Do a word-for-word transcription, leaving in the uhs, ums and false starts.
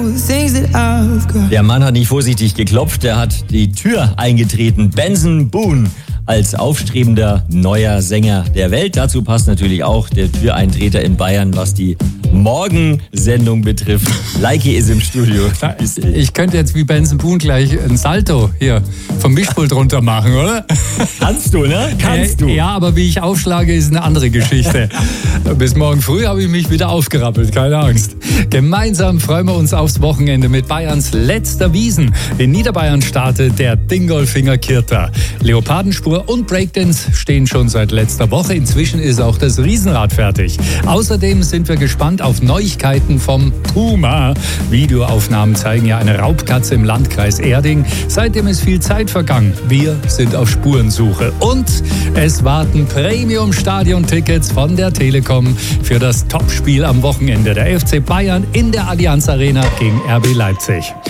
Der Mann hat nicht vorsichtig geklopft, er hat die Tür eingetreten. Benson Boone als aufstrebender neuer Sänger der Welt. Dazu passt natürlich auch der Türeintreter in Bayern, was die Morgensendung betrifft. Leike ist im Studio. Ich könnte jetzt wie Benson Boone gleich ein Salto hier vom Mischpult runter machen, oder? Kannst du, ne? Kannst du. Ja, aber wie ich aufschlage, ist eine andere Geschichte. Bis morgen früh habe ich mich wieder aufgerappelt, keine Angst. Gemeinsam freuen wir uns aufs Wochenende mit Bayerns letzter Wiesn. In Niederbayern startet der Dingolfinger Kirta. Leopardenspur und Breakdance stehen schon seit letzter Woche. Inzwischen ist auch das Riesenrad fertig. Außerdem sind wir gespannt auf Neuigkeiten vom Puma. Videoaufnahmen zeigen ja eine Raubkatze im Landkreis Erding. Seitdem ist viel Zeit vergangen. Wir sind auf Spurensuche. Und es warten Premium-Stadion-Tickets von der Telekom für das Topspiel am Wochenende. Der F C Bayern in der Allianz Arena gegen R B Leipzig.